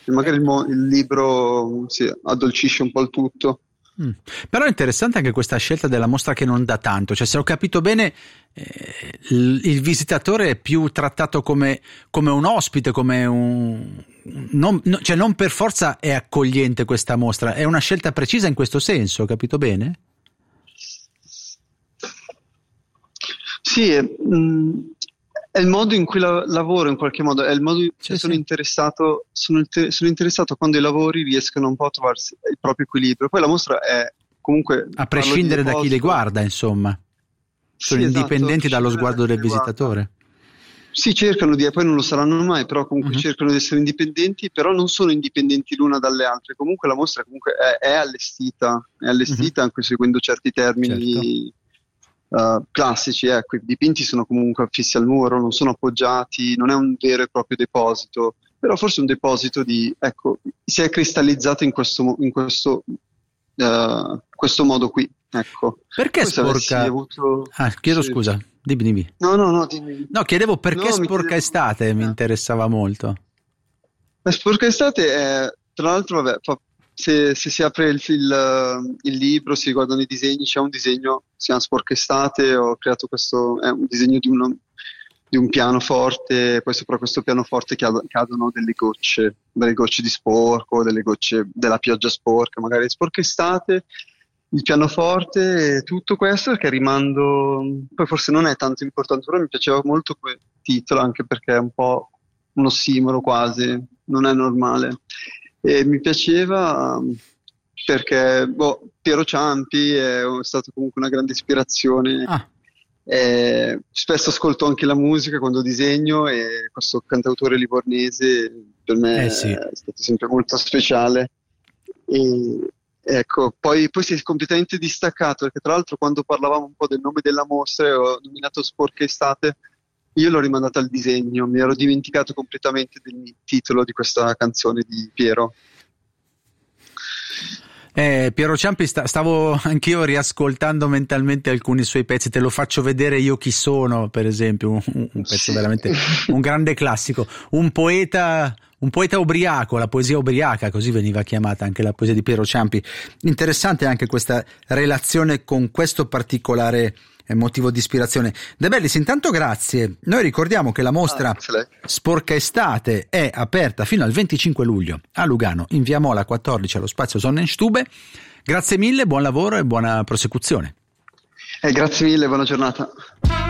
e magari il libro addolcisce un po' il tutto. Però è interessante anche questa scelta della mostra che non dà tanto, cioè se ho capito bene il visitatore è più trattato come un ospite, come cioè non per forza è accogliente questa mostra, è una scelta precisa in questo senso, ho capito bene? Sì, è il modo in cui lavoro, in qualche modo, è il modo in cui sono interessato quando i lavori riescono un po' a trovarsi il proprio equilibrio. Poi la mostra è comunque, a prescindere da chi le guarda, insomma, sono indipendenti dallo sguardo del visitatore. Sì, cercano poi non lo saranno mai, però comunque cercano di essere indipendenti, però non sono indipendenti l'una dalle altre. Comunque la mostra comunque è allestita anche seguendo certi termini. Certo. Classici, ecco, i dipinti sono comunque affissi al muro, non sono appoggiati, non è un vero e proprio deposito, però forse un deposito si è cristallizzato in questo modo qui, ecco. Perché sporca? Chiedo scusa, dimmi. No, dimmi. No, chiedevo perché sporca estate, mi interessava molto. La sporca estate è, tra l'altro, se si apre il libro, si guardano i disegni, c'è un disegno, si chiama Sporca Estate, ho creato è un disegno di un pianoforte, poi sopra questo pianoforte cadono delle gocce di sporco, delle gocce della pioggia sporca, magari Sporca Estate, il pianoforte, tutto questo che rimando, poi forse non è tanto importante, però mi piaceva molto quel titolo, anche perché è un po' un ossimoro quasi, non è normale. E mi piaceva perché Piero Ciampi è stato comunque una grande ispirazione. Spesso ascolto anche la musica quando disegno e questo cantautore livornese per me è stato sempre molto speciale. E ecco, poi si è completamente distaccato, perché tra l'altro quando parlavamo un po' del nome della mostra ho nominato Sporca Estate. Io l'ho rimandata al disegno, mi ero dimenticato completamente del titolo di questa canzone di Piero. Piero Ciampi, stavo anch'io riascoltando mentalmente alcuni suoi pezzi, te lo faccio vedere Io chi sono, per esempio, un pezzo veramente, un grande classico, un poeta ubriaco, la poesia ubriaca, così veniva chiamata anche la poesia di Piero Ciampi. Interessante anche questa relazione con questo particolare motivo di ispirazione. De Bellis, intanto grazie. Noi ricordiamo che la mostra Sporca Estate è aperta fino al 25 luglio a Lugano, in via Mola 14 allo spazio Sonnenstube. Grazie mille, buon lavoro e buona prosecuzione. Grazie mille, buona giornata.